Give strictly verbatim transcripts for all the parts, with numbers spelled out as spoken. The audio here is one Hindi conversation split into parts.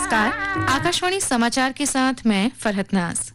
नमस्कार, आकाशवाणी समाचार के साथ मैं फरहत नाज।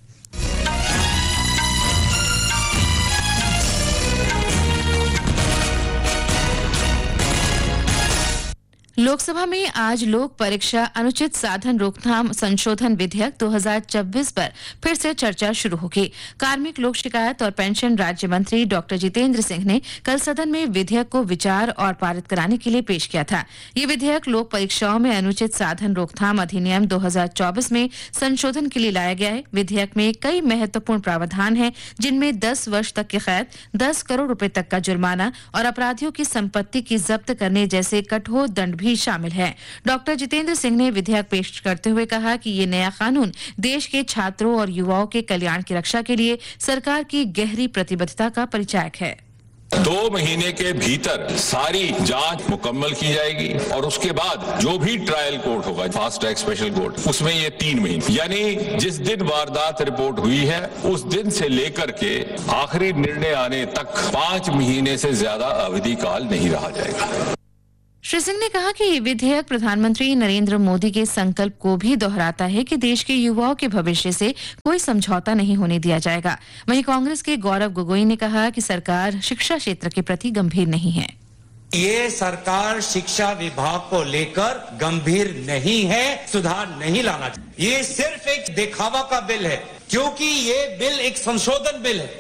लोकसभा में आज लोक परीक्षा अनुचित साधन रोकथाम संशोधन विधेयक दो हज़ार चौबीस पर फिर से चर्चा शुरू होगी। कार्मिक लोक शिकायत और पेंशन राज्य मंत्री डॉक्टर जितेंद्र सिंह ने कल सदन में विधेयक को विचार और पारित कराने के लिए पेश किया था। ये विधेयक लोक परीक्षाओं में अनुचित साधन रोकथाम अधिनियम दो हज़ार चौबीस में संशोधन के लिए लाया गया है। विधेयक में कई महत्वपूर्ण प्रावधान हैं, जिनमें दस वर्ष तक की कैद, दस करोड़ रुपए तक का जुर्माना और अपराधियों की संपत्ति की जब्त करने जैसे कठोर दंड भी शामिल है। डॉक्टर जितेंद्र सिंह ने विधेयक पेश करते हुए कहा कि ये नया कानून देश के छात्रों और युवाओं के कल्याण की रक्षा के लिए सरकार की गहरी प्रतिबद्धता का परिचायक है। दो महीने के भीतर सारी जांच मुकम्मल की जाएगी और उसके बाद जो भी ट्रायल कोर्ट होगा, फास्ट ट्रैक स्पेशल कोर्ट, उसमें ये तीन महीने यानी जिस दिन वारदात रिपोर्ट हुई है उस दिन से लेकर के आखिरी निर्णय आने तक पांच महीने से ज्यादा अवधि काल नहीं रहा जाएगा। श्री सिंह ने कहा कि ये विधेयक प्रधानमंत्री नरेंद्र मोदी के संकल्प को भी दोहराता है कि देश के युवाओं के भविष्य से कोई समझौता नहीं होने दिया जाएगा। वहीं कांग्रेस के गौरव गोगोई ने कहा कि सरकार शिक्षा क्षेत्र के प्रति गंभीर नहीं है। ये सरकार शिक्षा विभाग को लेकर गंभीर नहीं है, सुधार नहीं लाना चाहिए। ये सिर्फ एक दिखावा का बिल है, क्योंकि ये बिल एक संशोधन बिल है।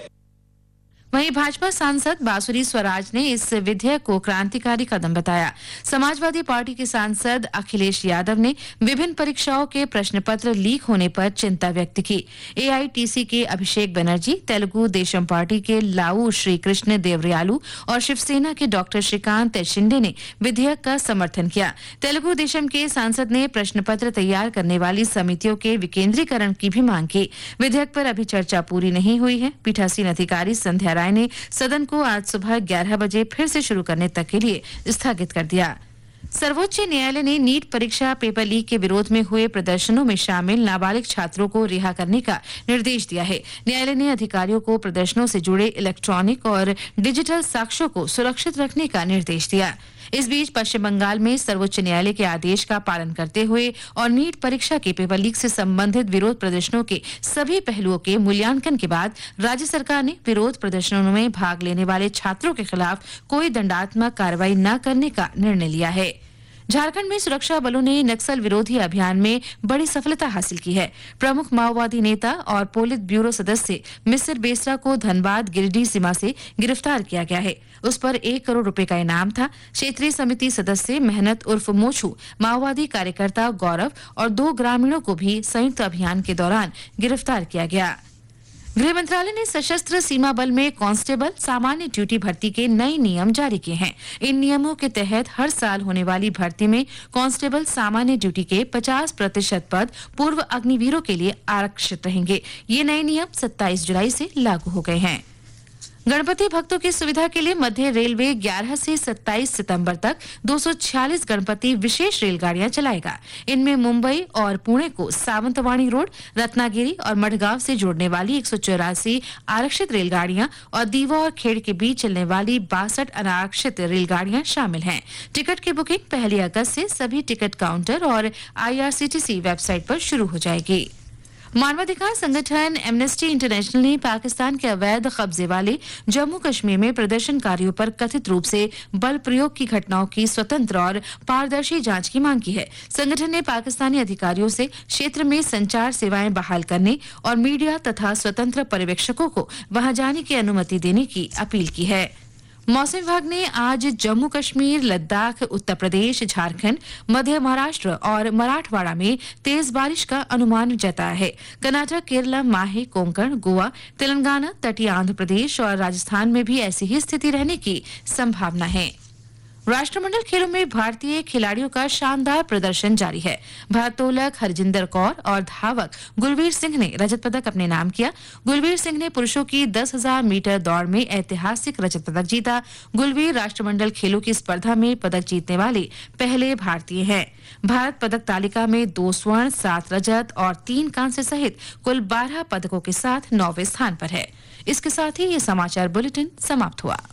वहीं भाजपा सांसद बासुरी स्वराज ने इस विधेयक को क्रांतिकारी कदम बताया। समाजवादी पार्टी के सांसद अखिलेश यादव ने विभिन्न परीक्षाओं के प्रश्न पत्र लीक होने पर चिंता व्यक्त की। एआईटीसी के अभिषेक बनर्जी, तेलुगु देशम पार्टी के लाऊ श्री कृष्ण देवरियालू और शिवसेना के डॉक्टर श्रीकांत शिंदे ने विधेयक का समर्थन किया। तेलुगु देशम के सांसद ने प्रश्न पत्र तैयार करने वाली समितियों के विकेंद्रीकरण की भी मांग की। विधेयक पर अभी चर्चा पूरी नहीं हुई है। पीठासीन अधिकारी संध्या ने सदन को आज सुबह ग्यारह बजे फिर से शुरू करने तक के लिए स्थगित कर दिया। सर्वोच्च न्यायालय ने नीट परीक्षा पेपर लीक के विरोध में हुए प्रदर्शनों में शामिल नाबालिग छात्रों को रिहा करने का निर्देश दिया है। न्यायालय ने अधिकारियों को प्रदर्शनों से जुड़े इलेक्ट्रॉनिक और डिजिटल साक्ष्यों को सुरक्षित रखने का निर्देश दिया। इस बीच पश्चिम बंगाल में सर्वोच्च न्यायालय के आदेश का पालन करते हुए और नीट परीक्षा के पेपर लीक से संबंधित विरोध प्रदर्शनों के सभी पहलुओं के मूल्यांकन के बाद राज्य सरकार ने विरोध प्रदर्शनों में भाग लेने वाले छात्रों के खिलाफ कोई दंडात्मक कार्रवाई न करने का निर्णय लिया है। झारखंड में सुरक्षा बलों ने नक्सल विरोधी अभियान में बड़ी सफलता हासिल की है। प्रमुख माओवादी नेता और पोलित ब्यूरो सदस्य मिसिर बेसरा को धनबाद गिरिडीह सीमा से गिरफ्तार किया गया है। उस पर एक करोड़ रुपए का इनाम था। क्षेत्रीय समिति सदस्य मेहनत उर्फ मोछू, माओवादी कार्यकर्ता गौरव और दो ग्रामीणों को भी संयुक्त अभियान के दौरान गिरफ्तार किया गया। गृह मंत्रालय ने सशस्त्र सीमा बल में कांस्टेबल सामान्य ड्यूटी भर्ती के नए नियम जारी किए हैं। इन नियमों के तहत हर साल होने वाली भर्ती में कांस्टेबल सामान्य ड्यूटी के पचास प्रतिशत पद पूर्व अग्निवीरों के लिए आरक्षित रहेंगे। ये नए नियम सत्ताईस जुलाई से लागू हो गए हैं। गणपति भक्तों की सुविधा के लिए मध्य रेलवे ग्यारह से सत्ताईस सितंबर तक दो सौ छियालीस गणपति विशेष रेलगाड़ियां चलाएगा। इनमें मुंबई और पुणे को सावंतवाड़ी रोड, रत्नागिरी और मडगांव से जोड़ने वाली एक सौ चौरासी आरक्षित रेलगाड़ियां और दीवा और खेड़ के बीच चलने वाली बासठ अनारक्षित रेलगाड़ियां शामिल हैं। टिकट की बुकिंग पहली अगस्त से सभी टिकट काउंटर और आईआरसीटीसी वेबसाइट पर शुरू हो जाएगी। मानवाधिकार संगठन एमनेस्टी इंटरनेशनल ने पाकिस्तान के अवैध कब्जे वाले जम्मू कश्मीर में प्रदर्शनकारियों पर कथित रूप से बल प्रयोग की घटनाओं की स्वतंत्र और पारदर्शी जांच की मांग की है। संगठन ने पाकिस्तानी अधिकारियों से क्षेत्र में संचार सेवाएं बहाल करने और मीडिया तथा स्वतंत्र पर्यवेक्षकों को वहां जाने की अनुमति देने की अपील की है। मौसम विभाग ने आज जम्मू कश्मीर, लद्दाख, उत्तर प्रदेश, झारखंड, मध्य महाराष्ट्र और मराठवाड़ा में तेज बारिश का अनुमान जताया है। कर्नाटक, केरला, माहे, कोंकण, गोवा, तेलंगाना, तटीय आंध्र प्रदेश और राजस्थान में भी ऐसी ही स्थिति रहने की संभावना है। राष्ट्रमंडल खेलों में भारतीय खिलाड़ियों का शानदार प्रदर्शन जारी है। भारोत्तोलक हरजिंदर कौर और धावक गुलवीर सिंह ने रजत पदक अपने नाम किया। गुलवीर सिंह ने पुरुषों की दस हजार मीटर दौड़ में ऐतिहासिक रजत पदक जीता। गुलवीर राष्ट्रमंडल खेलों की स्पर्धा में पदक जीतने वाले पहले भारतीय हैं। भारत पदक तालिका में दो स्वर्ण, सात रजत और तीन कांस्य सहित कुल बारह पदकों के साथ नौवें स्थान पर है। इसके साथ ही ये समाचार बुलेटिन समाप्त हुआ।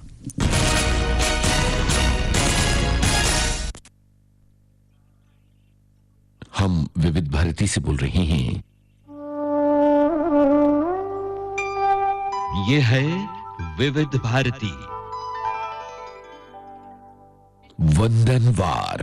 हम विविध भारती से बोल रहे हैं। ये है विविध भारती। वंदनवार।